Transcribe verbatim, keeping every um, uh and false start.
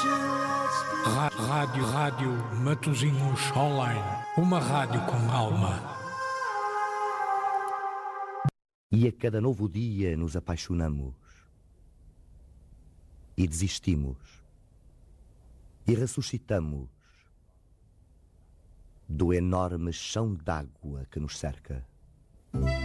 Ra- Rádio, rádio Matosinhos Online. Uma rádio com alma. E a cada novo dia nos apaixonamos. E desistimos. E ressuscitamos do enorme chão d'água que nos cerca.